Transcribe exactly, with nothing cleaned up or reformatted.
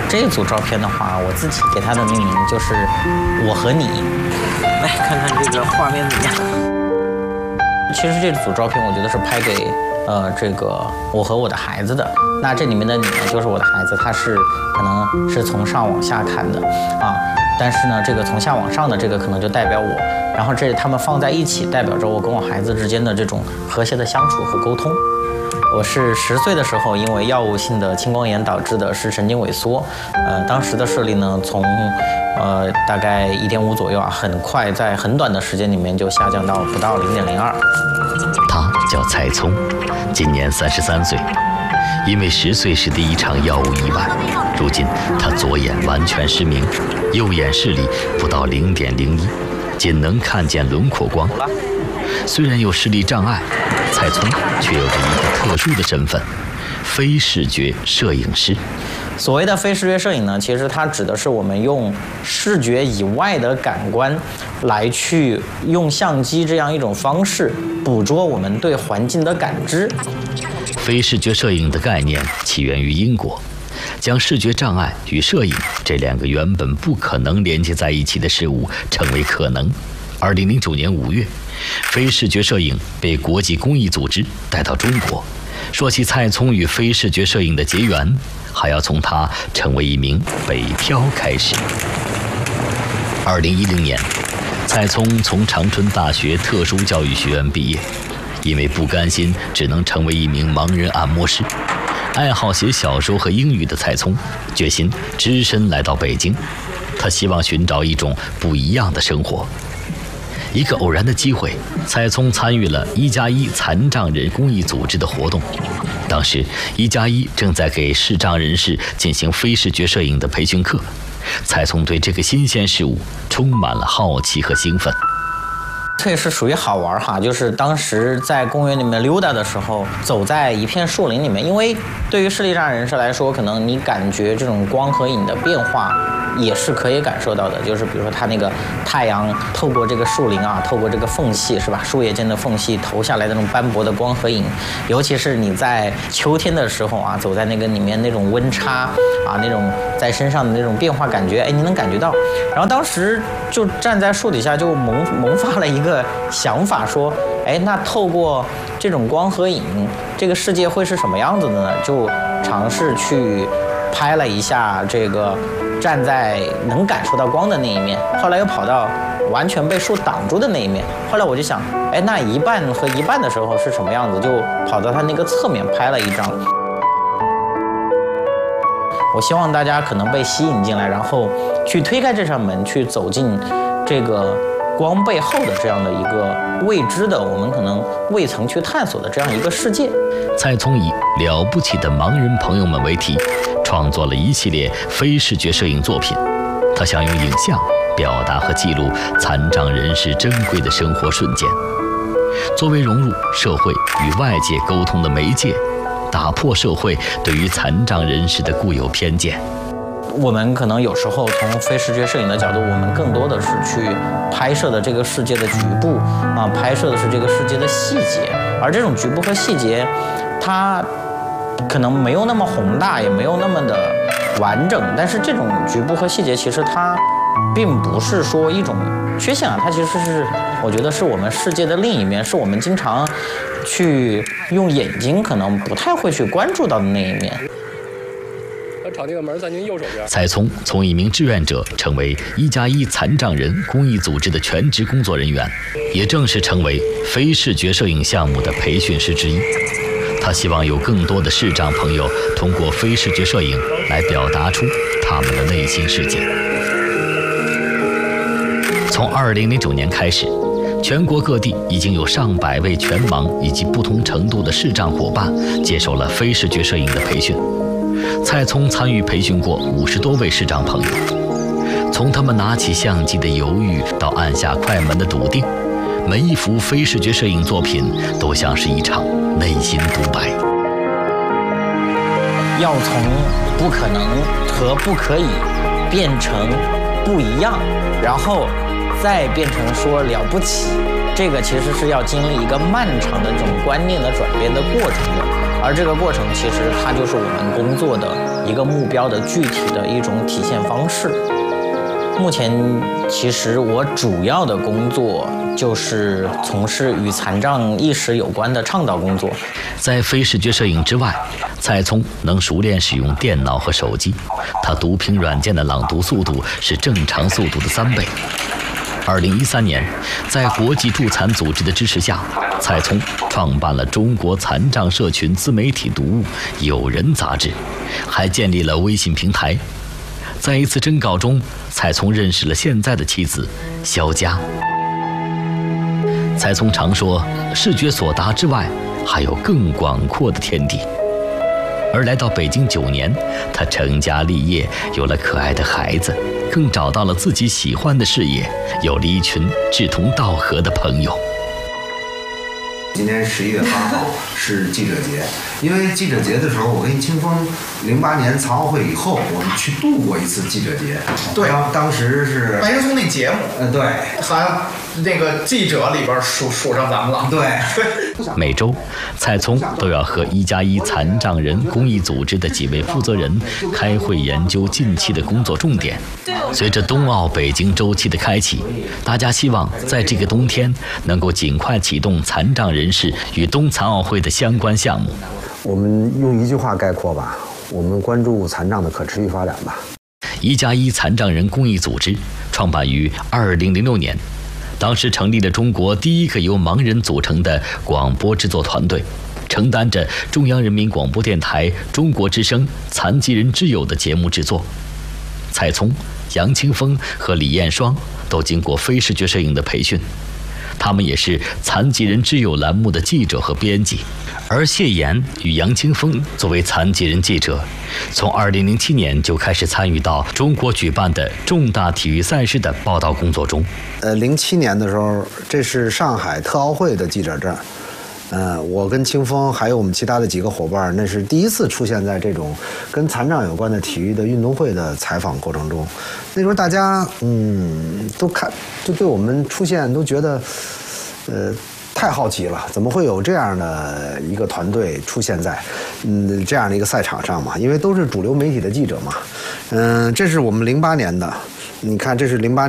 这组照片的话，我自己给它的命名就是我和你。来看看这个画面怎么样？其实这组照片我觉得是拍给呃这个我和我的孩子的。那这里面的你呢，就是我的孩子，他是可能是从上往下看的啊，但是呢，这个从下往上的这个可能就代表我，然后这他们放在一起，代表着我跟我孩子之间的这种和谐的相处和沟通。我是十岁的时候，因为药物性的青光眼导致的视神经萎缩，呃，当时的视力呢，从呃大概一点五左右啊，很快在很短的时间里面就下降到不到零点零二。 他叫蔡聪，今年三十三岁，因为十岁时的一场药物意外，如今他左眼完全失明，右眼视力不到零点零一，仅能看见轮廓光。虽然有视力障碍，蔡聪却有着一个特殊的身份——非视觉摄影师。 所谓的非视觉摄影呢，其实它指的是我们用视觉以外的感官来去用相机这样一种方式捕捉我们对环境的感知。 非视觉摄影的概念起源于英国，将视觉障碍与摄影这两个原本不可能连接在一起的事物成为可能。二零零九年五月，非视觉摄影被国际公益组织带到中国。说起蔡聪与非视觉摄影的结缘，还要从他成为一名北漂开始。二零一零年，蔡聪从长春大学特殊教育学院毕业，因为不甘心只能成为一名盲人按摩师，爱好写小说和英语的蔡聪决心只身来到北京。他希望寻找一种不一样的生活。一个偶然的机会，蔡聪参与了一加一残障人公益组织的活动。当时一加一正在给视障人士进行非视觉摄影的培训课，蔡聪对这个新鲜事物充满了好奇和兴奋。 这也是属于好玩哈，就是当时在公园里面溜达的时候，走在一片树林里面，因为对于视力障碍人士来说，可能你感觉这种光和影的变化也是可以感受到的，就是比如说它那个太阳透过这个树林啊，透过这个缝隙是吧，树叶间的缝隙投下来的那种斑驳的光和影，尤其是你在秋天的时候啊，走在那个里面那种温差啊，那种在身上的那种变化感觉，哎，你能感觉到。然后当时就站在树底下就萌萌发了一个想法，说，哎，那透过这种光和影，这个世界会是什么样子的呢？就尝试去拍了一下这个站在能感受到光的那一面，后来又跑到完全被树挡住的那一面。后来我就想，哎，那一半和一半的时候是什么样子？就跑到它那个侧面拍了一张。我希望大家可能被吸引进来，然后去推开这扇门，去走进这个光背后的这样的一个未知的，我们可能未曾去探索的这样一个世界。 蔡聪以了不起的盲人朋友们为题，创作了一系列非视觉摄影作品。他想用影像表达和记录残障人士珍贵的生活瞬间，作为融入社会与外界沟通的媒介，打破社会对于残障人士的固有偏见。 我们可能有时候从非视觉摄影的角度，我们更多的是去拍摄的这个世界的局部啊，拍摄的是这个世界的细节，而这种局部和细节，它可能没有那么宏大，也没有那么的完整，但是这种局部和细节，其实它并不是说一种缺陷啊，它其实是我觉得是我们世界的另一面，是我们经常去用眼睛可能不太会去关注到的那一面。 朝那个门在您右手边。 蔡聪从一名志愿者成为一加一残障人公益组织的全职工作人员，也正式成为非视觉摄影项目的培训师之一。他希望有更多的视障朋友通过非视觉摄影来表达出他们的内心世界。从二零零九年开始，全国各地已经有上百位全盲以及不同程度的视障伙伴接受了非视觉摄影的培训。蔡聪参与培训过五十多位视障朋友，从他们拿起相机的犹豫到按下快门的笃定，每一幅非视觉摄影作品都像是一场内心独白。 要从不可能和不可以变成不一样，然后再变成说了不起，这个其实是要经历一个漫长的这种观念的转变的过程的。 而这个过程其实它就是我们工作的一个目标的具体的一种体现方式。目前其实我主要的工作就是从事与残障意识有关的倡导工作。 在非视觉摄影之外，蔡聪能熟练使用电脑和手机，他读屏软件的朗读速度是正常速度的三倍。二零一三年，在国际助残组织的支持下，蔡聪创办了中国残障社群自媒体读物《有人》杂志，还建立了微信平台。在一次征稿中，蔡聪认识了现在的妻子肖佳。蔡聪常说，视觉所达之外，还有更广阔的天地。而来到北京九年，他成家立业，有了可爱的孩子，更找到了自己喜欢的事业，有了一群志同道合的朋友。 今年十一月八号是记者节，因为记者节的时候，我跟清风零八年残奥会以后，我们去度过一次记者节。 对， 当时是白岩松那节目， 呃，对， 好像那个记者里边数数上咱们了。 对， 每周，蔡聪都要和一加一残障人公益组织的几位负责人开会研究近期的工作重点。随着冬奥北京周期的开启，大家希望在这个冬天能够尽快启动残障人士与冬残奥会的相关项目。 我们用一句话概括吧，我们关注残障的可持续发展吧。 一加一残障人公益组织创办于二零零六年，当时成立了中国第一个由盲人组成的广播制作团队，承担着中央人民广播电台中国之声残疾人之友的节目制作。蔡聪、杨清风和李艳双都经过非视觉摄影的培训，他们也是残疾人之友栏目的记者和编辑。而谢岩与杨清风作为残疾人记者，从二零零七年就开始参与到中国举办的重大体育赛事的报道工作中。 呃，零七年的时候，这是上海特奥会的记者证。呃，我跟清风还有我们其他的几个伙伴，那是第一次出现在这种跟残障有关的体育的运动会的采访过程中。那时候大家嗯都看，就对我们出现都觉得，呃。太好奇了，怎么会有这样的一个团队出现在，嗯，这样的一个赛场上嘛？因为都是主流媒体的记者嘛，嗯、呃，这是我们零八年的，你看，这是零八。